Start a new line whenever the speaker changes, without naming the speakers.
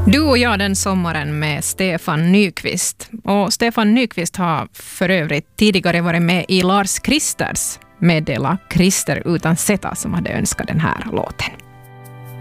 Du och jag den sommaren med Stefan Nyqvist. Och Stefan Nyqvist har för övrigt tidigare varit med i Lars Kristers Meddela Krister utan Z som hade önskat den här låten.